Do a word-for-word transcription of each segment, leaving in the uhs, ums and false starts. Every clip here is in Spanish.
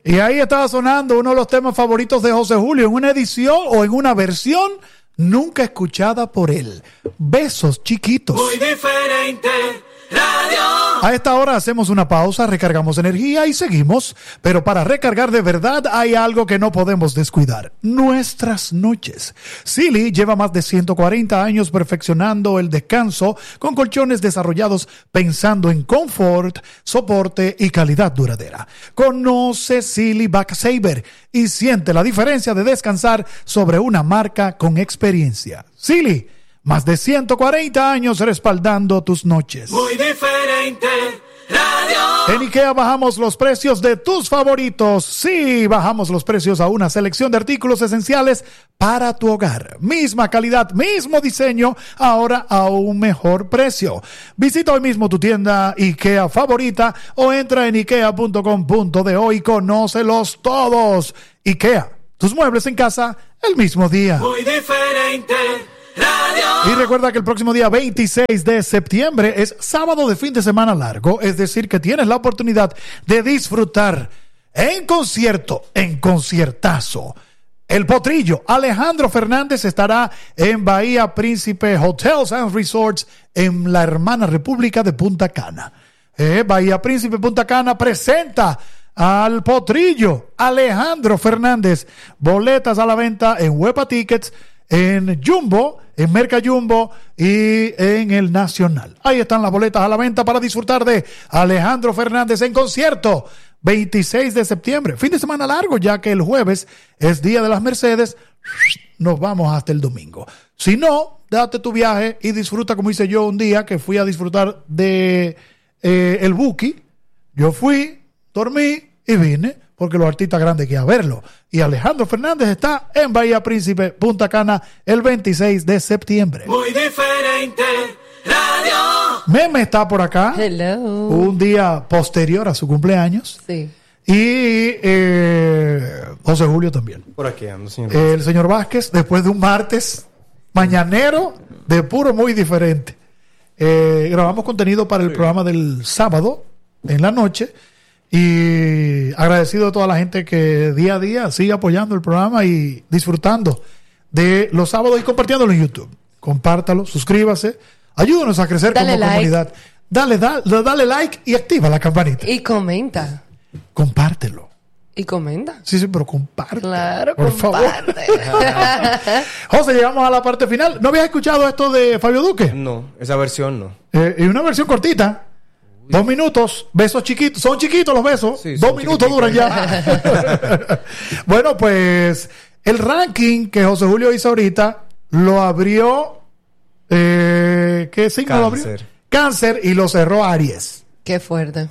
Y ahí estaba sonando uno de los temas favoritos de José Julio en una edición o en una versión nunca escuchada por él. Besos chiquitos. Muy diferente radio. A esta hora hacemos una pausa, recargamos energía y seguimos. Pero para recargar de verdad hay algo que no podemos descuidar: nuestras noches. Sealy lleva más de ciento cuarenta años perfeccionando el descanso con colchones desarrollados pensando en confort, soporte y calidad duradera. Conoce Sealy Backsaver y siente la diferencia de descansar sobre una marca con experiencia. Sealy, más de ciento cuarenta años respaldando tus noches. Muy diferente radio. En IKEA bajamos los precios de tus favoritos. Sí, bajamos los precios a una selección de artículos esenciales para tu hogar. Misma calidad, mismo diseño, ahora a un mejor precio. Visita hoy mismo tu tienda IKEA favorita o entra en ikea punto com punto do y conócelos todos. IKEA, tus muebles en casa el mismo día. Muy diferente radio. Y recuerda que el próximo día veintiséis de septiembre es sábado de fin de semana largo, es decir, que tienes la oportunidad de disfrutar en concierto, en conciertazo. El Potrillo, Alejandro Fernández, estará en Bahía Príncipe Hotels and Resorts en la hermana República de Punta Cana. Eh, Bahía Príncipe Punta Cana presenta al Potrillo, Alejandro Fernández. Boletas a la venta en Huepa Tickets, en Jumbo, en Merca Jumbo y en el Nacional. Ahí están las boletas a la venta para disfrutar de Alejandro Fernández en concierto. veintiséis de septiembre, fin de semana largo, ya que el jueves es Día de las Mercedes. Nos vamos hasta el domingo. Si no, date tu viaje y disfruta como hice yo un día que fui a disfrutar de eh, el Buki. Yo fui, dormí y vine, porque los artistas grandes quieren verlo. Y Alejandro Fernández está en Bahía Príncipe, Punta Cana, el veintiséis de septiembre. Muy diferente radio. Meme está por acá. Hello. Un día posterior a su cumpleaños. Sí. Y eh, José Julio también. Por aquí ando, señor. El señor Vázquez, después de un martes mañanero de puro muy diferente. Eh, grabamos contenido para el sí. programa del sábado en la noche. Y agradecido a toda la gente que día a día sigue apoyando el programa y disfrutando de los sábados y compartiéndolo en YouTube. Compártalo, suscríbase, ayúdanos a crecer dale como like. comunidad. Dale, dale, dale like y activa la campanita. Y comenta. Compártelo. Y comenta. Sí, sí, pero comparte. Claro, por comparte. favor. José, llegamos a la parte final. ¿No habías escuchado esto de Fabio Duque? No, esa versión no. Eh, y una versión cortita. Dos minutos, besos chiquitos. Son chiquitos los besos. Sí, Dos minutos duran ya. Bueno, pues el ranking que José Julio hizo ahorita lo abrió. Eh, ¿Qué signo lo abrió? Cáncer, y lo cerró Aries. Qué fuerte.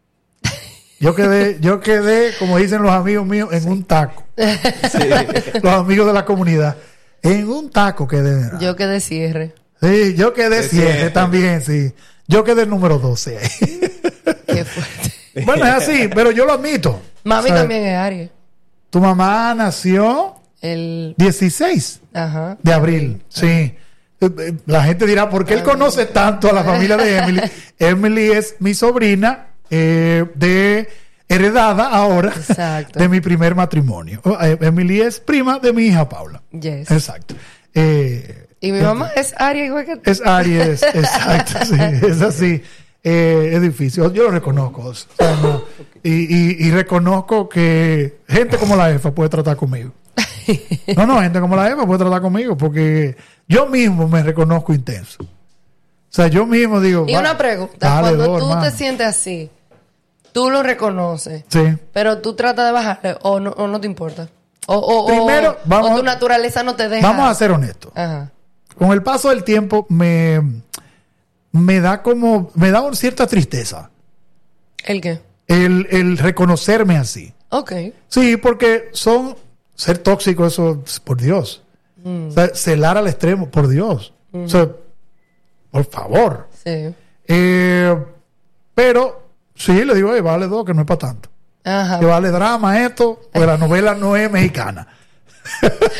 Yo quedé, yo quedé, como dicen los amigos míos, en sí. un taco. Sí. Los amigos de la comunidad. En un taco quedé. Yo quedé cierre. Sí, yo quedé de cierre, cierre también, sí. Yo quedé el número doce ahí. Qué fuerte. Bueno, es así, pero yo lo admito. Mami, o sea, también es Aries. Tu mamá nació el dieciséis Ajá. de abril. Sí. La gente dirá, ¿por qué él conoce tanto a la familia de Emily? Emily es mi sobrina eh, de heredada ahora. Exacto. De mi primer matrimonio. Emily es prima de mi hija Paula. Yes. Exacto. Eh, Y mi mamá es Aries igual que tú. Es Aries, exacto, sí, es así. Eh, es difícil, yo lo reconozco. O sea, no, y, y, y reconozco que gente como la Efa puede tratar conmigo. No, no, gente como la Efa puede tratar conmigo porque yo mismo me reconozco intenso. O sea, yo mismo digo... Y una pregunta, cuando dos, tú hermano. te sientes así, tú lo reconoces, sí. pero tú tratas de bajarle o no, o no te importa. O, o, Primero, o, vamos, o tu naturaleza no te deja. Vamos a ser honestos. Ajá. Con el paso del tiempo me, me da como, me da una cierta tristeza. ¿El qué? El, el reconocerme así. Ok. Sí, porque son, ser tóxico, eso, por Dios. Mm. O sea, celar al extremo, por Dios. Mm. O sea, por favor. Sí. Eh, pero, sí, le digo, hey, vale dos, que no es para tanto. Ajá. Que vale drama esto, porque la novela no es mexicana.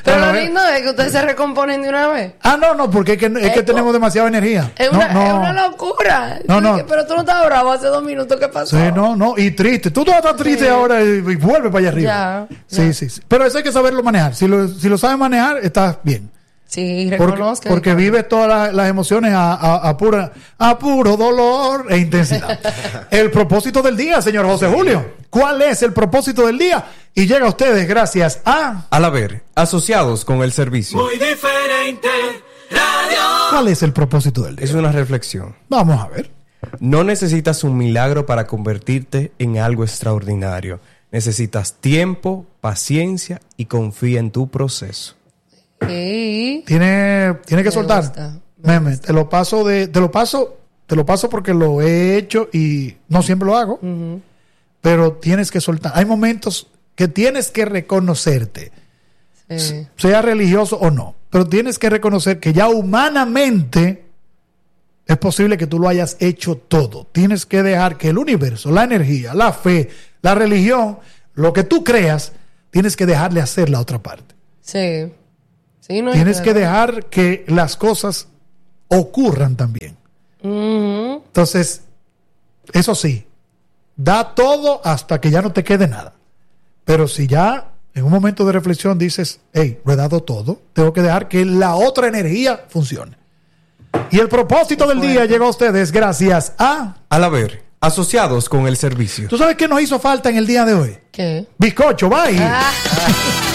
Pero lo lindo es que ustedes se recomponen de una vez. Ah, no, no, porque es que, es que tenemos demasiada energía. Es no, una, no. es una locura. No, no. Pero tú no estabas bravo hace dos minutos. ¿Qué pasó? Sí, no, no. Y triste. Tú, tú estás triste sí. ahora y, y vuelve para allá arriba. Ya, sí, ya. sí, sí. Pero eso hay que saberlo manejar. Si lo, si lo sabes manejar, estás bien. Sí, Porque, reconozco. porque vives todas las, las emociones a, a, a, pura, a puro dolor e intensidad. El propósito del día, señor José Julio. ¿Cuál es el propósito del día? Y llega a ustedes gracias a... Al haber, asociados con el servicio. Muy diferente, radio. ¿Cuál es el propósito del día? Es una reflexión. Vamos a ver. No necesitas un milagro para convertirte en algo extraordinario. Necesitas tiempo, paciencia y confía en tu proceso. Sí. Tiene, tiene que Me soltar. gusta, me Meme, gusta. te lo paso de, te lo paso, te lo paso porque lo he hecho y no siempre lo hago. Uh-huh. Pero tienes que soltar. Hay momentos que tienes que reconocerte, Sí. sea religioso o no, pero tienes que reconocer que ya humanamente es posible que tú lo hayas hecho todo. Tienes que dejar que el universo, la energía, la fe, la religión, lo que tú creas, tienes que dejarle hacer la otra parte. Sí. Sí, no Tienes es que verdad. dejar que las cosas ocurran también. Ujú. Entonces, eso sí, da todo hasta que ya no te quede nada. Pero si ya en un momento de reflexión dices, hey, lo he dado todo, tengo que dejar que la otra energía funcione. Y el propósito del día llegó a ustedes gracias a... Al haber, asociados con el servicio. ¿Tú sabes qué nos hizo falta en el día de hoy? ¿Qué? Bizcocho, bye. Ah.